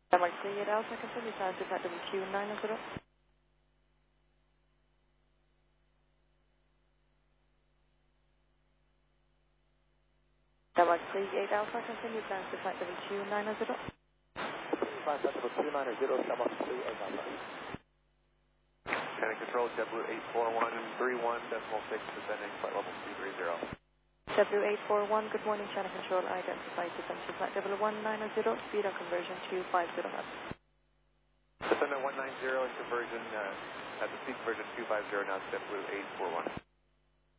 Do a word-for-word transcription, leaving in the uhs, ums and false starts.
Denmark three eight Alpha, continue to answer at W Q nine zero. Denmark three eight Alpha, continue to answer at W Q nine zero. five W Q nine zero, Denmark three eight Alpha. Command Control, W eight four one three one decimal six, descending flight level two three zero. W eight four one, good morning, Channel Control, identify descent flight level one nine zero, speed on conversion two five zero knots. Descend at one nine zero and conversion, uh, at the speed conversion two five zero knots, W eight four one.